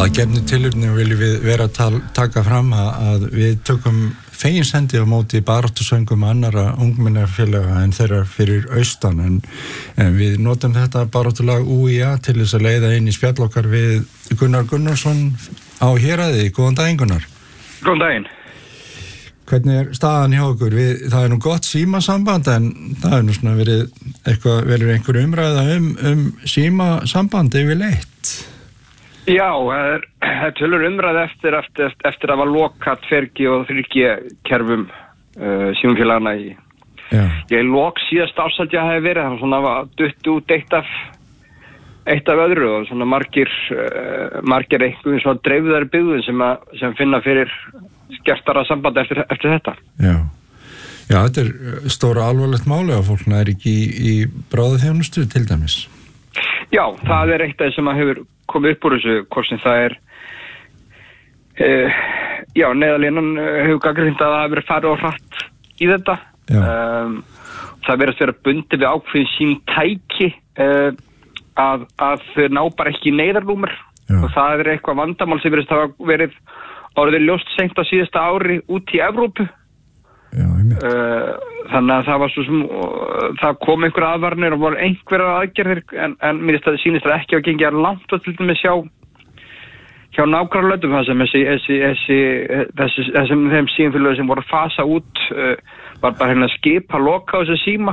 Að gefnu tilefni viljum við vera að taka fram að við tökum feginshendi á móti baráttusöngum annarra ungmennafélaga en þeirra fyrir austan en við notum þetta baráttulag UIA til þess að leiða inn í spjall okkar við Gunnar Gunnarsson á Héraði. Góðan daginn, Gunnar. Góðan daginn. Hvernig staðan hjá okkur? Það nú gott símasamband en það nú svona verið einhver umræða símasamband yfirleitt. Já, það tölur umræða eftir að var lokað 2G og 3G kerfum símafélagana í lok síðast árs hafi verið, það svona var dutt út eitt af öðru og svona margir einhverjum svona dreifðari byggðum sem finna fyrir skertara samband eftir þetta. Já, þetta stóra alvarlegt máli að fólk er ekki í bráðaþjónustu til dæmis. Já, það eitt af sem að hefur komið upp úr þessu, hvort sem það neðalínan hefur gagnrýnt að það hefur farið og hratt í þetta. Það verðast vera bundið við ákveðin sín tæki að þau ná bara ekki neyðarnúmer og það eitthvað vandamál sem verðast hafa verið orðið ljóst seint á síðasta ári út í Evrópu. Þannig að það var svo sem það kom einhver aðvarnir og voru einhverjar aðgerðir en mér sýnist það ekki að gengja langt og til dæmis hjá nágrannalöndum það sem þeim símfélögum sem voru að fasa út var bara hérna að skipa loka á þessu síma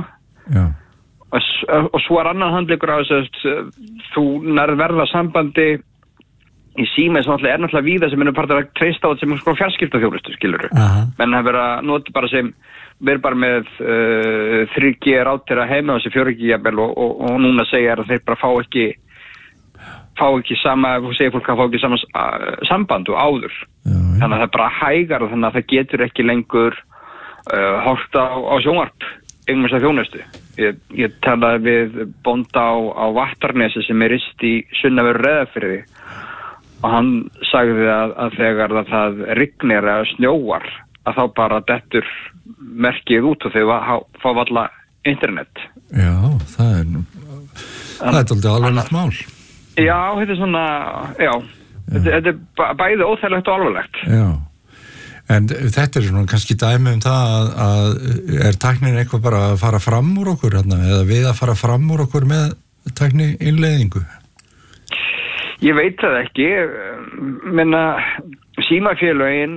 og svo annan handleikur á þessu þú nærð verða sambandi í síma sem náttúrulega víða sem partur að treysta á þetta sem svona fjarskiptaþjónustu, skilurðu. Menn það verið að nota bara sem verið bara með 3G ráttir að heima á þessi 4G jafnvel og núna segja að þeir bara fá ekki sama, þú segir fólk að fá ekki sama samband og áður. Þannig að það bara hægar og þannig að það getur ekki lengur horft á sjónvarp einhvers að þjónustu. Ég talaði við bónda á Vattarnesi sem rist í sunnanverðu Reyðarfirði og hann sagði að þegar það rignir eða snjóar að þá bara dettur merkið út og þau fá alla internet. Já, það alltaf alvarlegt mál. Já, þetta svona, þetta bæði óþægilegt og alvarlegt. Já, en þetta svona kannski dæmi það að tæknin eitthvað bara að fara fram úr okkur eða við að fara fram úr okkur með tækni innleiðingu? Ég veit það ekki, menna símafélögin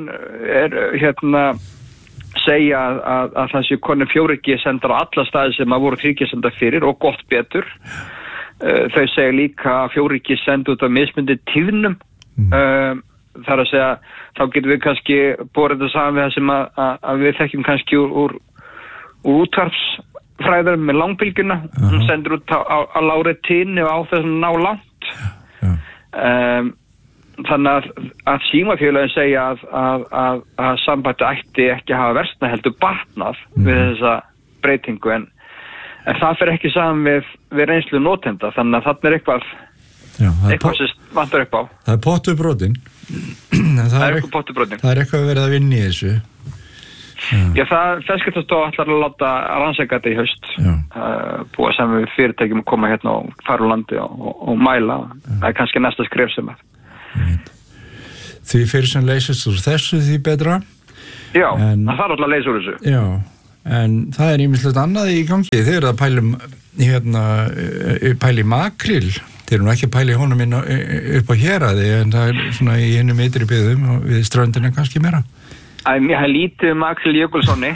segja að það sé konu 4G sendar á alla staði sem að voru 3G sendar fyrir og gott betur. Þau segja líka að 4G senda út á mismundi tíðnum. Þar að segja, þá getum við kannski borið þetta saman við það sem að við þekkjum kannski úr útvarpsfræðum með langbylgjuna. Hún sendur út á lári tíðni og á þessum ná langt. Þannig að símafélögin segja að sambandi ætti ekki að hafa versna heldur batnað við þessa breytingu en það fer ekki saman við reynslu notenda þannig að þarna eitthvað sem vantar upp á. Það pottubrotinn. Það er eitthvað verið að vinna í þessu. Já, Fjarskiptastofa ætlar að láta rannsaka þetta í haust. Búa saman við fyrirtækjum að koma hérna og fara úr landi og mæla. Það er kannski næsta skref sem Því fyrir sem leysist úr þessu því betra. Já, það þarf alltaf að leysa úr þessu. Já, en það er ýmislegt annað í gangi. Þeir eru að pæli makril. Þeir eru ekki að pæli honum upp á Héraði en það er svona í einum ytri byggðum og við ströndina kannski meira. Ég hef lítið Axel Jökulssoni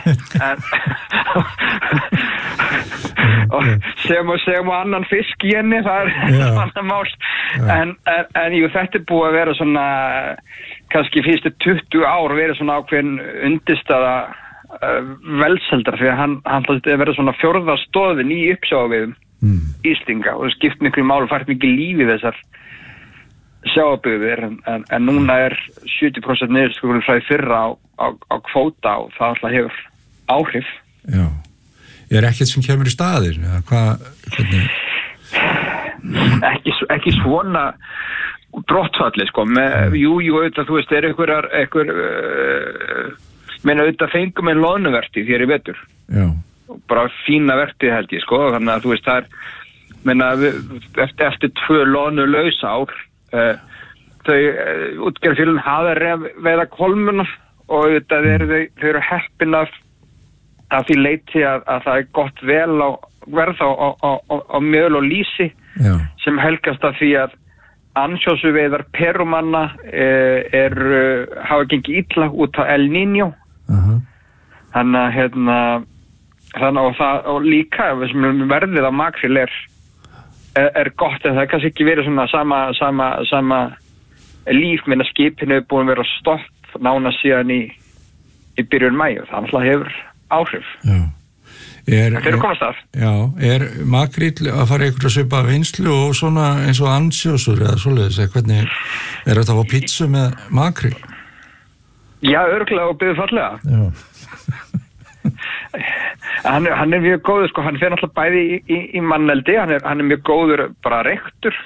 sem annan fisk í henni það annan mál en jú, þetta er búið að vera svona kannski fyrstu 20 ár verið svona ákveðin undirstaða velseldar því að hann verið svona fjórða stoðin í uppsjávarveiðum Íslinga og skipt miklu máli fært mikið lífi þessar sjávarbyggðir en núna er 70% niðurskurður frá í fyrra á kvóta og það alltaf hefur áhrif. Já. Er ekkert sem kemur í staðir? Hvernig? Ekki svona brottfalli, sko. Jú, auðvitað, þú veist, einhver meina auðvitað fengum en loðnuvertíð hér í vetur. Já. Bara fína vertíð held ég, sko. Þannig að þú veist, það er, meina, eftir 2 loðnulaus ár útgerðarfélögin hafa veiða kolmunar og auðvitað þau eru heppin af því leiti að það gott verð á mjöl og lýsi sem helgast af því að ansjósuveiðar perumanna hafa gengið illa út á El Niño. Þannig og líka verðið á makril gott en það kannski ekki verið svona sama líf minna skipinu búin að vera stopp nána síðan í byrjun maí og það alltaf hefur áhrif. Þeir komast af. Já, makríll að fara ykkur að svipa vinslu og svona eins og ansjósur eða svoleiðis, hvernig þetta að fá pítsu með makríll? Já, örugglega og byggðu fallega. Hann mjög góður, sko, hann fer náttúrulega bæði í manneldi, hann er mjög góður bara reyktur.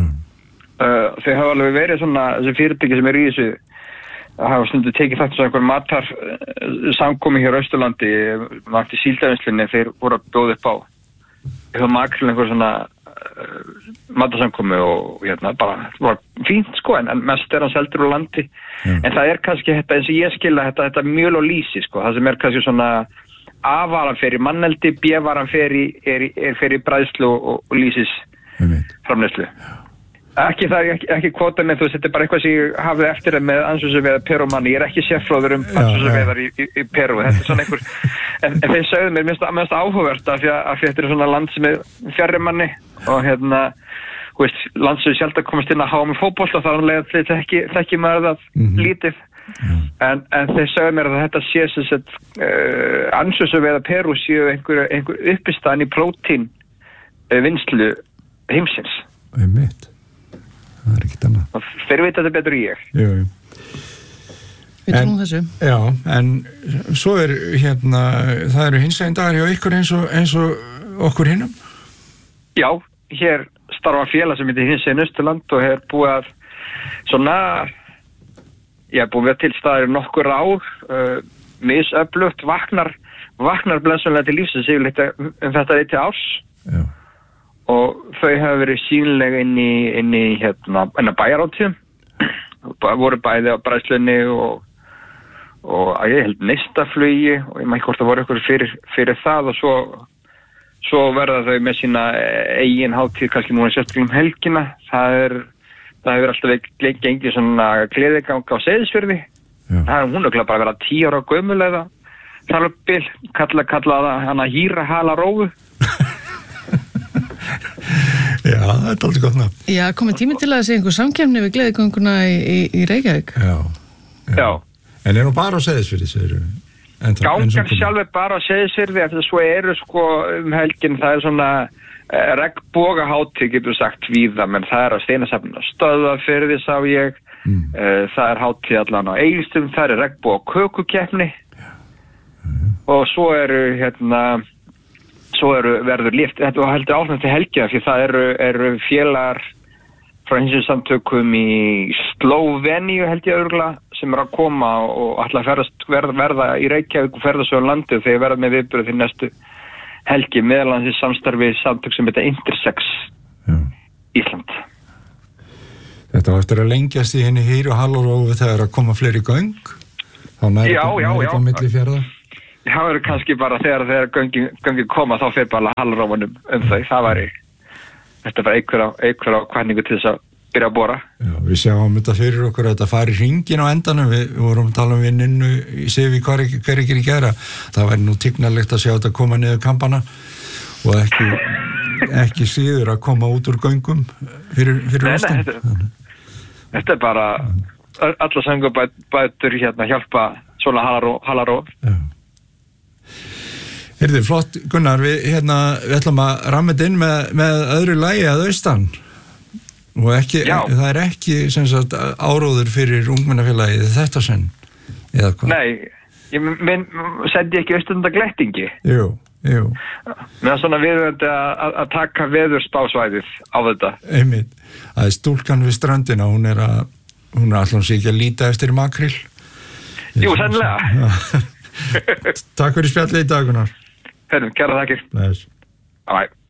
Þau hafa alveg verið svona, þessi fyrirtæki sem í þessu hafa stundu tekið þetta sem einhver matar samkomi hér á Austurlandi vakti síldavinslinni, þeir voru að bjóða upp á eitthvað makril einhver svona matarsamkomi og bara var fínt sko en mest hann seldur á landi en það kannski þetta eins og ég skilja þetta mjöl og lýsi sko, það sem kannski svona A-varan fer í manneldi, B-varan fer í bræðslu og lýsis framleiðslu. Ekki kvota með þú veist, þetta bara eitthvað sem ég hafði eftir með ansjósuveiðar perumanni, ég ekki sérfróður ansjósuveiðar í Peru, þetta svona einhver, en þeir sögðu mér mest áhugavert af því að þetta svona land sem fjarri manni og þú veist, land sem sjálf að komast inn að hafa með fótbolta og þá þetta þekki maður það lítið, en þeir sögðu mér að þetta sé sem sagt ansjósuveiðar Peru séu einhver uppistaðan í prótín vinnslu heimsins. Einmitt. Það ekkert annað. Þeir veit þetta betur ég. Jú. Við trúum þessu. Já, en svo það eru hinsegin dagar hjá ykkur eins og okkur hinnum? Já, hér starfa félag sem heitir Hinsegin Austurland og hefur búið að svona, búið að til staðar nokkur ár, misöflugt, vaknar blessunlega til lífsins yfirleitt þetta til árs. Já. Og þau hafa verið sýnilega inn í bæjarátíðum voru bæði á bræðslunni og ég held neistaflugi og ég maður ekki hvort það voru ykkur fyrir það og svo verða þau með sína eigin hátíð kannski núna sérstaklega helgina það hefur alltaf gengið svona gleðigang á Seyðisfirði hún bara að vera 10 ára gömul eða þar upp bil kalla hana hýra hala rófu. Já, það aldrei gott nafn. Já, komið tími til að segja einhver samkeppni við gleðigönguna í Reykjavík. Já. En nú bara á Seyðisfirði, segirðu? Gangan sjálfur bara á Seyðisfirði, eftir svo eru sko helgin, það svona regnbogahátíð, getur sagt víða, men það á Steinasafninu Stöðvarfirði, sá ég. Það hátíð allan á Egilsstöðum, það regnboga kökukeppni. Og svo verður líft, þetta var heldur áfram til helgja því það eru félagar frá hinsum samtökum í Slóveníu held ég örugglega sem að koma og ætla að verða í Reykjavík og ferða svo á landi og þeir verða með viðburð til næstu helgi meðal annars í samstarfi samtök sem heita Intersex Ísland. Þetta var eftir að lengjast í henni hýru og halvarófi þegar að koma fleiri göng þá næri þetta á milli fjörða. Það verður kannski bara þegar göngin koma þá fer bara halvrófunum þau. Það væri þetta bara einhver á kvæningu til þess að byrja að bora. Já, við sjáum þetta fyrir okkur að þetta fari hringin á endanum. Við vorum að tala við Ninnu í Sifi hver ekki í gera. Það væri nú tignarlegt að sjá þetta koma niður kampana og ekki síður að koma út úr göngum fyrir ástand. Þetta bara alla söngubætur hjálpa svona halaróf. Já. Heyrðu, flott Gunnar, við ætlum að ramma þetta inn með öðru lagi að austan og það ekki sem sagt áróður fyrir ungmennafélagið þetta senn, eða hvað? Nei, sendi ekki austunda glettingi? Jú. Með svona viðvöndi að taka veðurspásvæðið á þetta. Einmitt, það stúlkan við ströndina, hún er alltaf sig ekki að líta eftir makríl. Jú, sennilega. Takk fyrir spjallið í dag, Gunnar. Kæra þakkir. Bye.